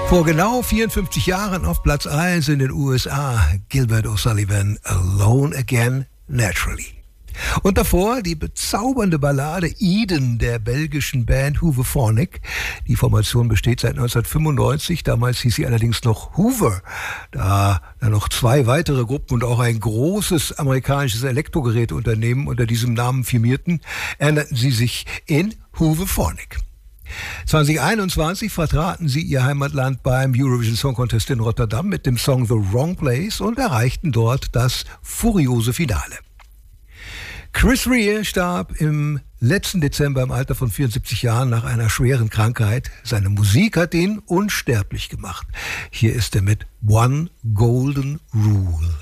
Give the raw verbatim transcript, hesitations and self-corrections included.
Vor genau vierundfünfzig Jahren auf Platz eins in den U S A, Gilbert O'Sullivan, Alone Again, Naturally. Und davor die bezaubernde Ballade Eden der belgischen Band Hooverphonic. Die Formation besteht seit neunzehnhundertfünfundneunzig, damals hieß sie allerdings noch Hoover. Da dann noch zwei weitere Gruppen und auch ein großes amerikanisches Elektrogeräteunternehmen unter diesem Namen firmierten, ernannten sie sich in Hooverphonic. zwanzig einundzwanzig vertraten sie ihr Heimatland beim Eurovision Song Contest in Rotterdam mit dem Song The Wrong Place und erreichten dort das furiose Finale. Chris Rea starb im letzten Dezember im Alter von vierundsiebzig Jahren nach einer schweren Krankheit. Seine Musik hat ihn unsterblich gemacht. Hier ist er mit One Golden Rule.